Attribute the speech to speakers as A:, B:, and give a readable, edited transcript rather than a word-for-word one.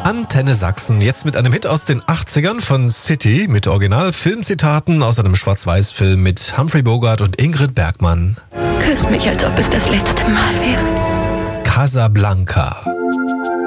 A: Antenne Sachsen, jetzt mit einem Hit aus den 80ern von City, mit Original-Filmzitaten aus einem Schwarz-Weiß-Film mit Humphrey Bogart und Ingrid Bergman.
B: Küss mich, als ob es das letzte Mal wäre.
A: Casablanca.